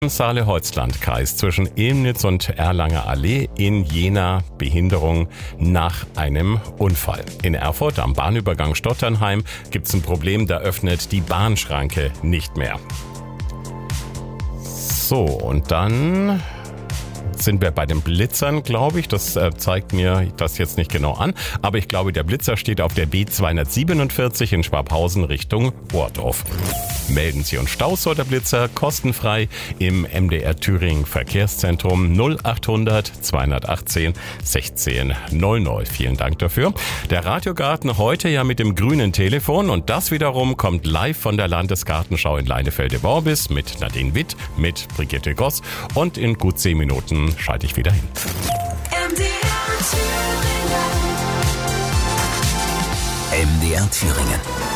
Im Saale-Holzland-Kreis zwischen Ilmnitz und Erlanger Allee in Jena Behinderung nach einem Unfall. In Erfurt am Bahnübergang Stotternheim gibt es ein Problem, da öffnet die Bahnschranke nicht mehr. So, und dann sind wir bei den Blitzern, glaube ich. Das zeigt mir das jetzt nicht genau an. Aber ich glaube, der Blitzer steht auf der B247 in Schwabhausen Richtung Ohrdorf. Melden Sie uns Staus oder Blitzer kostenfrei im MDR Thüringen Verkehrszentrum 0800 218 1600. Vielen Dank dafür. Der Radiogarten heute ja mit dem grünen Telefon und das wiederum kommt live von der Landesgartenschau in Leinefelde-Worbis mit Nadine Witt, mit Brigitte Goss und in gut 10 Minuten schalte ich wieder hin. MDR Thüringen.